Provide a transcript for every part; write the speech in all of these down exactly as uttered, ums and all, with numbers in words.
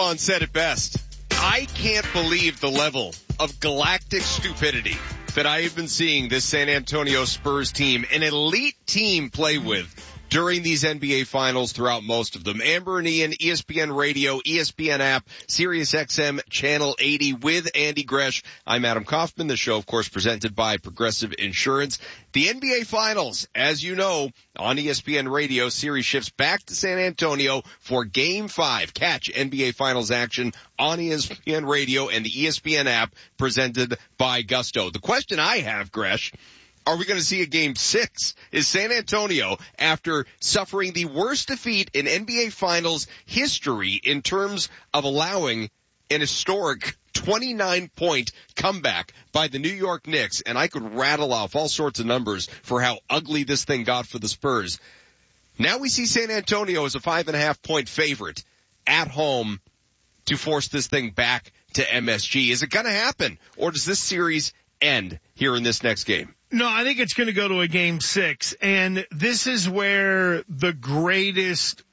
Draymond said it best. I can't believe the level of galactic stupidity that I have been seeing this San Antonio Spurs team, an elite team, play with during these N B A finals throughout most of them. Amber and Ian, E S P N Radio, E S P N app, Sirius X M, Channel eighty with Andy Gresh. I'm Adam Kaufman. The show, of course, presented by Progressive Insurance. The N B A finals, as you know, on E S P N Radio, series shifts back to San Antonio for Game five. Catch N B A finals action on E S P N Radio and the E S P N app, presented by Gusto. The question I have, Gresh, are we going to see a game six? Is San Antonio, after suffering the worst defeat in N B A finals history in terms of allowing an historic twenty-nine point comeback by the New York Knicks, and I could rattle off all sorts of numbers for how ugly this thing got for the Spurs. Now we see San Antonio as a five and a half point favorite at home to force this thing back to M S G. Is it going to happen, or does this series end here in this next game? No, I think it's going to go to a game six, and this is where the greatest,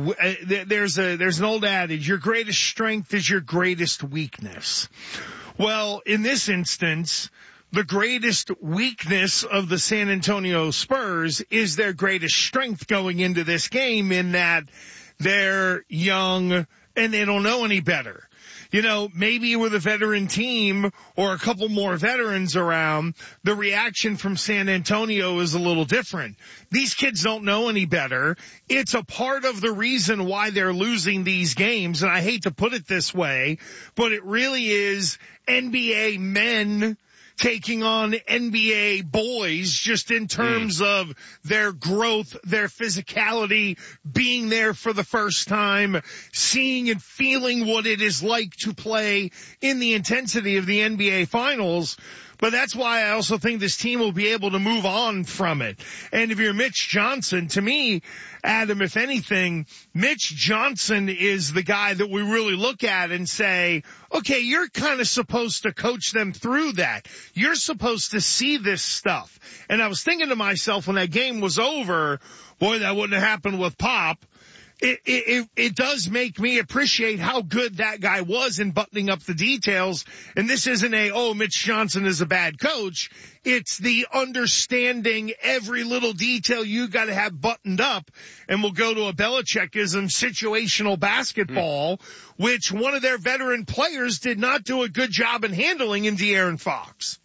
there's a, there's an old adage, your greatest strength is your greatest weakness. Well, in this instance, the greatest weakness of the San Antonio Spurs is their greatest strength going into this game, in that they're young and they don't know any better. You know, maybe with a veteran team or a couple more veterans around, the reaction from San Antonio is a little different. These kids don't know any better. It's a part of the reason why they're losing these games, and I hate to put it this way, but it really is N B A men taking on N B A boys, just in terms mm. of their growth, their physicality, being there for the first time, seeing and feeling what it is like to play in the intensity of the N B A finals. But that's why I also think this team will be able to move on from it. And if you're Mitch Johnson, to me, Adam, if anything, Mitch Johnson is the guy that we really look at and say, okay, you're kind of supposed to coach them through that. You're supposed to see this stuff. And I was thinking to myself when that game was over, boy, that wouldn't have happened with Pop. It, it, it does make me appreciate how good that guy was in buttoning up the details. And this isn't a, oh, Mitch Johnson is a bad coach. It's the understanding every little detail you got to have buttoned up. And we'll go to a Belichickism, situational basketball, mm. which one of their veteran players did not do a good job in handling in De'Aaron Fox.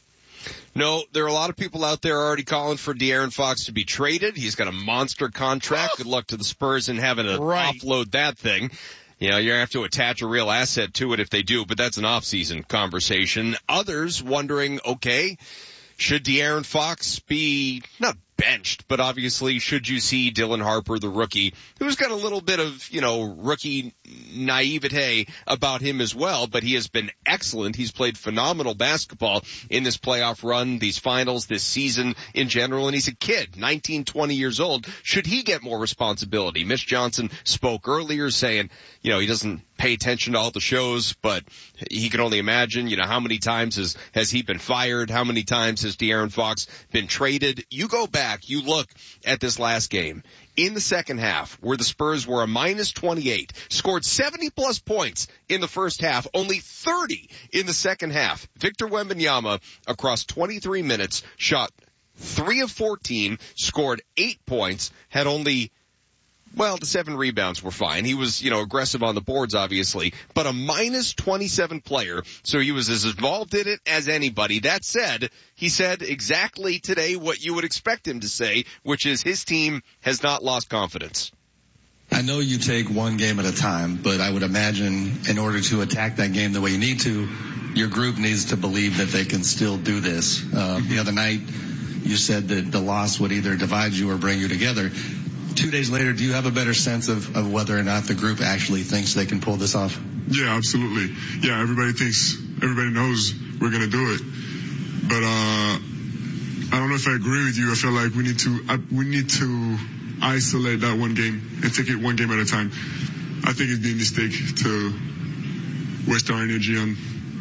No, there are a lot of people out there already calling for De'Aaron Fox to be traded. He's got a monster contract. Good luck to the Spurs in having to right. offload that thing. You know, you're going to have to attach a real asset to it if they do, but that's an off-season conversation. Others wondering, okay, should De'Aaron Fox be not benched, but obviously should you see Dylan Harper, the rookie, who's got a little bit of, you know, rookie naivete about him as well, but he has been excellent. He's played phenomenal basketball in this playoff run, these finals, this season in general, and he's a kid, nineteen, twenty years old. Should he get more responsibility? Mitch Johnson spoke earlier saying, you know, he doesn't pay attention to all the shows, but he can only imagine, you know, how many times has, has he been fired? How many times has De'Aaron Fox been traded? You go back, you look at this last game in the second half where the Spurs were a minus twenty-eight, scored seventy plus points in the first half, only thirty in the second half. Victor Wembanyama across twenty-three minutes shot three of fourteen, scored eight points, had only Well, the seven rebounds were fine. He was, you know, aggressive on the boards, obviously, but a minus twenty-seven player, so he was as involved in it as anybody. That said, he said exactly today what you would expect him to say, which is his team has not lost confidence. I know you take one game at a time, but I would imagine in order to attack that game the way you need to, your group needs to believe that they can still do this. Uh, the other night, you said that the loss would either divide you or bring you together. Two days later, do you have a better sense of, of whether or not the group actually thinks they can pull this off? Yeah, absolutely. Yeah, everybody thinks, everybody knows we're going to do it. But uh I don't know if I agree with you. I feel like we need to I, we need to isolate that one game and take it one game at a time. I think it'd be a mistake to waste our energy on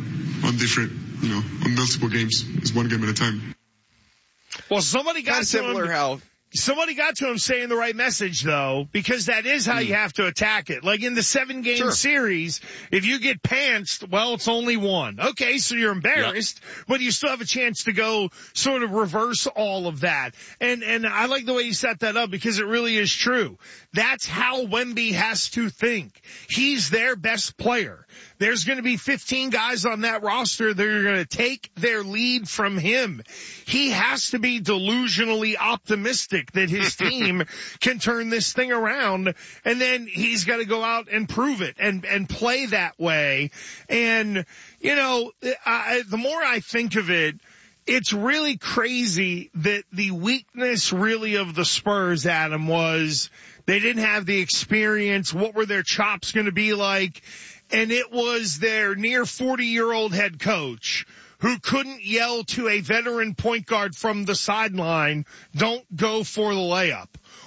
on different, you know, on multiple games. It's one game at a time. Well, somebody got kind of similar on, how somebody got to him saying the right message, though, because that is how mm. you have to attack it. Like in the seven-game sure. series, if you get pantsed, well, it's only one. Okay, so you're embarrassed, yep. but you still have a chance to go sort of reverse all of that. And and I like the way you set that up because it really is true. That's how Wemby has to think. He's their best player. There's going to be fifteen guys on that roster that are going to take their lead from him. He has to be delusionally optimistic that his team can turn this thing around, and then he's got to go out and prove it and, and play that way. And, you know, I, the more I think of it, it's really crazy that the weakness really of the Spurs, Adam, was they didn't have the experience. What were their chops going to be like? And it was their near forty-year-old head coach who couldn't yell to a veteran point guard from the sideline, don't go for the layup.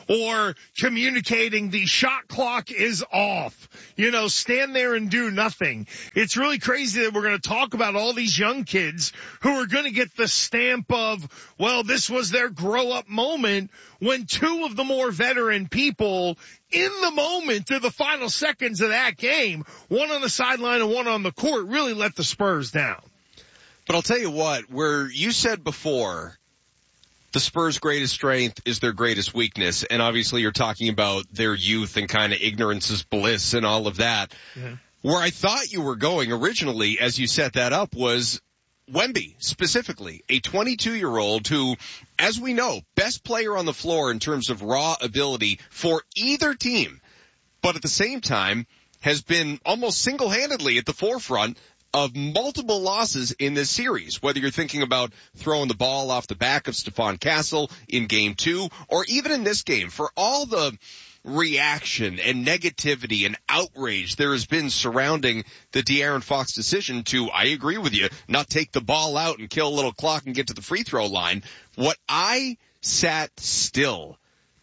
Or communicating the shot clock is off. You know, stand there and do nothing. It's really crazy that we're going to talk about all these young kids who are going to get the stamp of, well, this was their grow-up moment, when two of the more veteran people in the moment of the final seconds of that game, one on the sideline and one on the court, really let the Spurs down. But I'll tell you what, where you said before, the Spurs' greatest strength is their greatest weakness, and obviously you're talking about their youth and kind of ignorance is bliss and all of that. Yeah. Where I thought you were going originally as you set that up was Wemby, specifically, a twenty-two-year-old who, as we know, best player on the floor in terms of raw ability for either team, but at the same time has been almost single-handedly at the forefront of multiple losses in this series, whether you're thinking about throwing the ball off the back of Stephon Castle in game two, or even in this game, for all the reaction and negativity and outrage there has been surrounding the De'Aaron Fox decision to, I agree with you, not take the ball out and kill a little clock and get to the free throw line. What I sat still,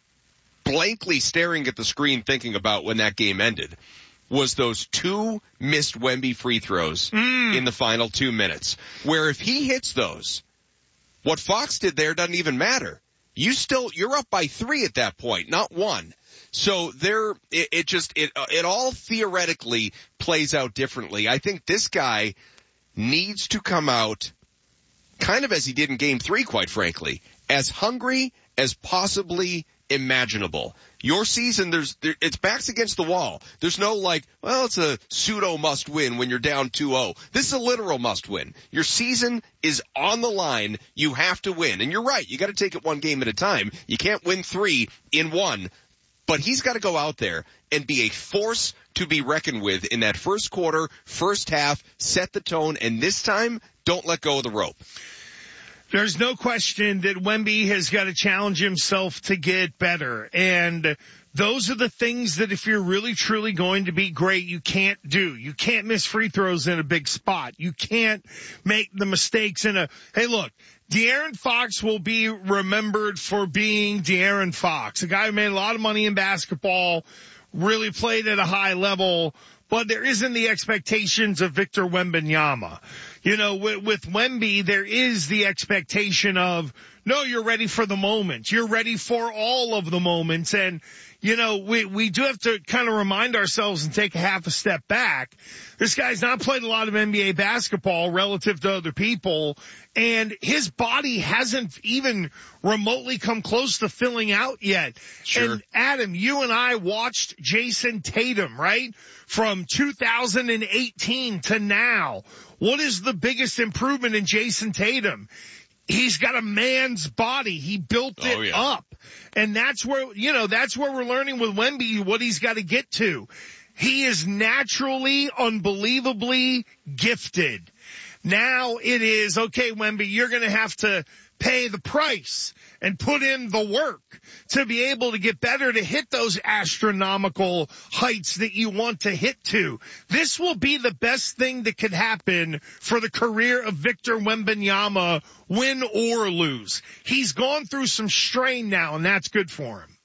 blankly staring at the screen thinking about when that game ended, was those two missed Wemby free throws mm. in the final two minutes, where if he hits those, what Fox did there doesn't even matter. You still, you're up by three at that point, not one. So there, it, it just, it, it all theoretically plays out differently. I think this guy needs to come out kind of as he did in game three, quite frankly, as hungry as possibly imaginable. Your season, there's, there, it's backs against the wall. There's no like, well, it's a pseudo must win when you're down two oh. This is a literal must win. Your season is on the line. You have to win. And you're right. You got to take it one game at a time. You can't win three in one. But he's got to go out there and be a force to be reckoned with in that first quarter, first half, set the tone, and this time, don't let go of the rope. There's no question that Wemby has got to challenge himself to get better. And those are the things that if you're really truly going to be great, you can't do. You can't miss free throws in a big spot. You can't make the mistakes in a, hey look, De'Aaron Fox will be remembered for being De'Aaron Fox, a guy who made a lot of money in basketball, really played at a high level, but there isn't the expectations of Victor Wembanyama. You know, with, with Wemby, there is the expectation of, no, you're ready for the moment. You're ready for all of the moments. And, you know, we, we do have to kind of remind ourselves and take a half a step back. This guy's not played a lot of N B A basketball relative to other people, and his body hasn't even remotely come close to filling out yet. Sure. And Adam, you and I watched Jason Tatum, right? From two thousand eighteen to now. What is the biggest improvement in Jason Tatum? He's got a man's body. He built it oh, yeah. up. And that's where, you know, that's where we're learning with Wemby what he's got to get to. He is naturally, unbelievably gifted. Now it is, okay, Wemby, you're going to have to pay the price and put in the work to be able to get better, to hit those astronomical heights that you want to hit to. This will be the best thing that could happen for the career of Victor Wembanyama, win or lose. He's gone through some strain now, and that's good for him.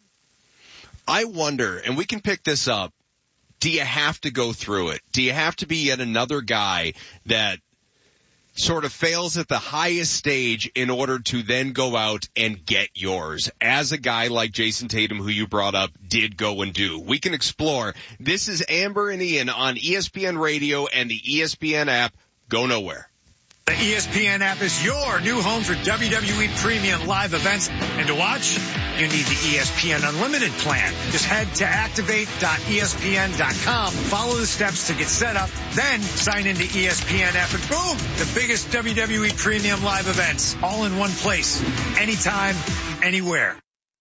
I wonder, and we can pick this up, do you have to go through it? Do you have to be yet another guy that sort of fails at the highest stage in order to then go out and get yours, as a guy like Jason Tatum, who you brought up, did go and do. We can explore. This is Amber and Ian on E S P N Radio and the E S P N app. Go nowhere. The E S P N app is your new home for W W E Premium live events. And to watch, you need the E S P N Unlimited plan. Just head to activate dot E S P N dot com, follow the steps to get set up, then sign into E S P N app, and boom, the biggest W W E Premium live events, all in one place, anytime, anywhere.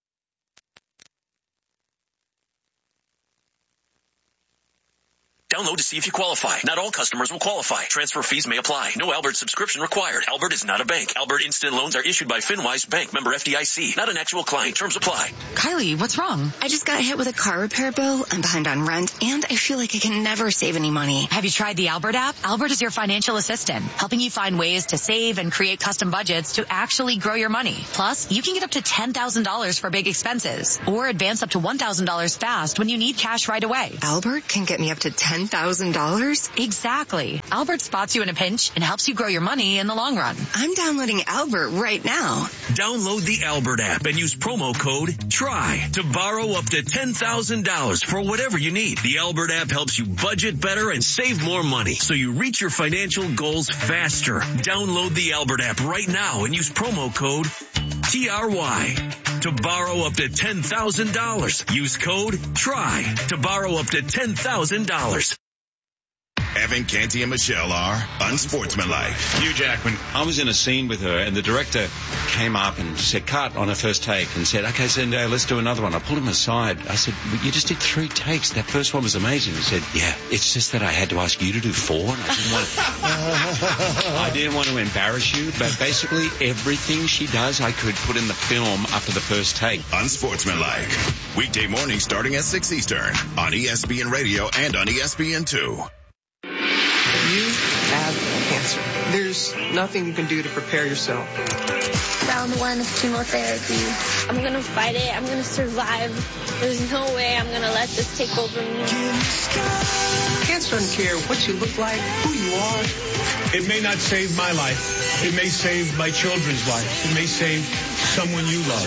Download to see if you qualify. Not all customers will qualify. Transfer fees may apply. No Albert subscription required. Albert is not a bank. Albert Instant Loans are issued by FinWise Bank, member F D I C. Not an actual client. Terms apply. Kylie, what's wrong? I just got hit with a car repair bill. I'm behind on rent, and I feel like I can never save any money. Have you tried the Albert app? Albert is your financial assistant, helping you find ways to save and create custom budgets to actually grow your money. Plus, you can get up to ten thousand dollars for big expenses, or advance up to one thousand dollars fast when you need cash right away. Albert can get me up to ten thousand dollars? Exactly. Albert spots you in a pinch and helps you grow your money in the long run. I'm downloading Albert right now. Download the Albert app and use promo code TRY to borrow up to ten thousand dollars for whatever you need. The Albert app helps you budget better and save more money, so you reach your financial goals faster. Download the Albert app right now and use promo code T R Y to borrow up to ten thousand dollars. Use code TRY to borrow up to ten thousand dollars. Evan Canty and Michelle are unsportsmanlike. Hugh Jackman, I was in a scene with her, and the director came up and said, cut on her first take, and said, okay, so uh, let's do another one. I pulled him aside. I said, you just did three takes. That first one was amazing. He said, yeah, it's just that I had to ask you to do four, and I didn't want to, I didn't want to embarrass you, but basically everything she does, I could put in the film after the first take. Unsportsmanlike. Weekday morning starting at six Eastern on E S P N Radio and on E S P N two. You have cancer. There's nothing you can do to prepare yourself. Round one of chemotherapy. I'm going to fight it. I'm going to survive. There's no way I'm going to let this take over me. Cancer doesn't care what you look like, who you are. It may not save my life. It may save my children's life. It may save someone you love.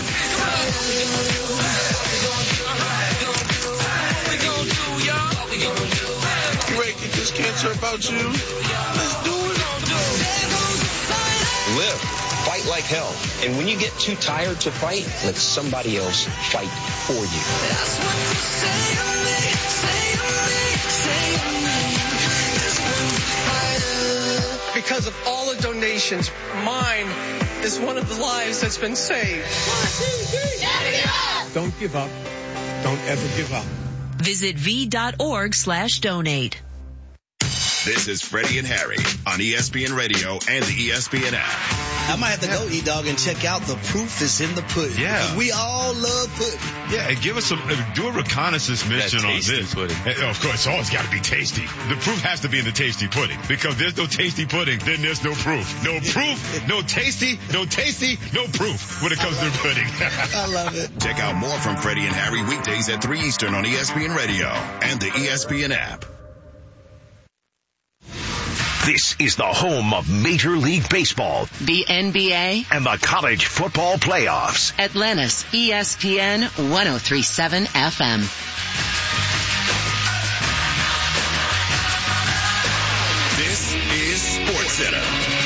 Get this cancer about you. Let's do it. Live. Fight like hell. And when you get too tired to fight, let somebody else fight for you. That's what you say to me, say to me, say to me. Because of all the donations, mine is one of the lives that's been saved. One, two, three. Never give up. Don't give up. Don't ever give up. Visit v.org slash donate. This is Freddie and Harry on E S P N Radio and the E S P N app. I might have to go, E-Dog, and check out The Proof is in the Pudding. Yeah. We all love pudding. Yeah, and give us some, uh, do a reconnaissance mission on this. Pudding. And, of course, it's always got to be tasty. The proof has to be in the tasty pudding, because there's no tasty pudding, then there's no proof. No proof, no tasty, no tasty, no proof when it comes to pudding. I love it. Check out more from Freddie and Harry weekdays at three Eastern on E S P N Radio and the E S P N app. This is the home of Major League Baseball, the N B A, and the college football playoffs. Atlanta's E S P N one oh three point seven F M. This is SportsCenter.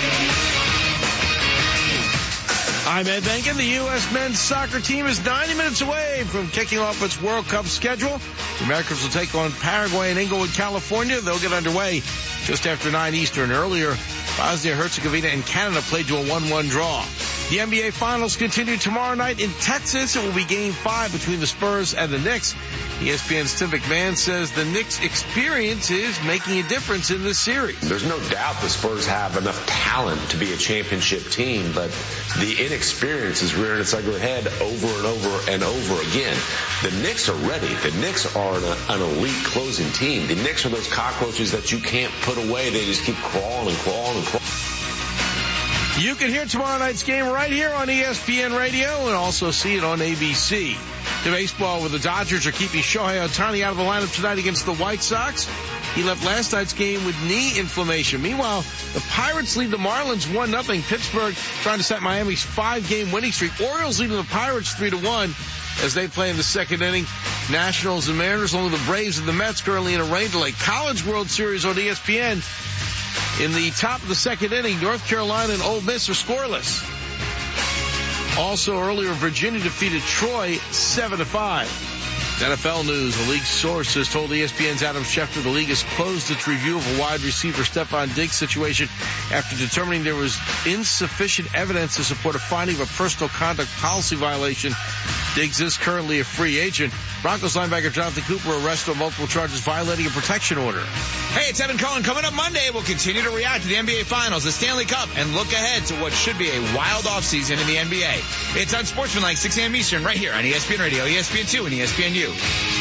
I'm Ed Benkin. The U S men's soccer team is ninety minutes away from kicking off its World Cup schedule. The Americans will take on Paraguay in Inglewood, California. They'll get underway just after nine Eastern. Earlier, Bosnia-Herzegovina and Canada played to a one one draw. The N B A Finals continue tomorrow night in Texas. It will be Game five between the Spurs and the Knicks. E S P N's Tim McMahon says the Knicks' experience is making a difference in this series. There's no doubt the Spurs have enough talent to be a championship team, but the inexperience is rearing its ugly head over and over and over again. The Knicks are ready. The Knicks are an, an elite closing team. The Knicks are those cockroaches that you can't put away. They just keep crawling and crawling and crawling. You can hear tomorrow night's game right here on E S P N Radio and also see it on A B C. The baseball, where the Dodgers are keeping Shohei Ohtani out of the lineup tonight against the White Sox. He left last night's game with knee inflammation. Meanwhile, the Pirates lead the Marlins one nothing. Pittsburgh trying to set Miami's five-game winning streak. Orioles leading the Pirates three to one as they play in the second inning. Nationals and Mariners, along with the Braves and the Mets, currently in a rain delay. College World Series on E S P N. In the top of the second inning, North Carolina and Ole Miss are scoreless. Also earlier, Virginia defeated Troy seven to five. N F L news. A league source has told E S P N's Adam Schefter the league has closed its review of a wide receiver Stephon Diggs situation after determining there was insufficient evidence to support a finding of a personal conduct policy violation. Diggs is currently a free agent. Broncos linebacker Jonathan Cooper arrested on multiple charges violating a protection order. Hey, it's Evan Cohen. Coming up Monday, we'll continue to react to the N B A Finals, the Stanley Cup, and look ahead to what should be a wild offseason in the N B A. It's on Sportsmanlike, six a.m. Eastern, right here on E S P N Radio, E S P N two, and E S P N U.